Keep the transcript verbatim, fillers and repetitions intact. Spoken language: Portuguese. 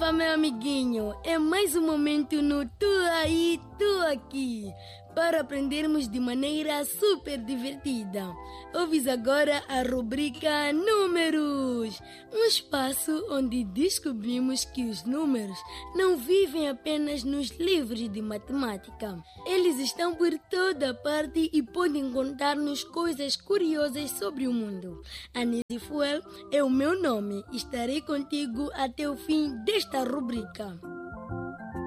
Opa, meu amiguinho, é mais um momento no Tu Aí, Tu Aqui, para aprendermos de maneira super divertida. Ouves agora a rubrica Números, um espaço onde descobrimos que os números não vivem apenas nos livros de matemática. Eles estão por toda parte e podem contar-nos coisas curiosas sobre o mundo. Anise Fuel é o meu nome. Estarei contigo até o fim desta rubrica.